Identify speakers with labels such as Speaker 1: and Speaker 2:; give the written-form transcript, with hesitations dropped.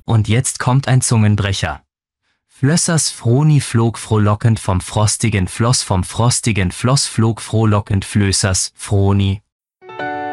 Speaker 1: Und jetzt kommt ein Zungenbrecher. Flössers Froni flog frohlockend vom frostigen Floss flog frohlockend Flößers Froni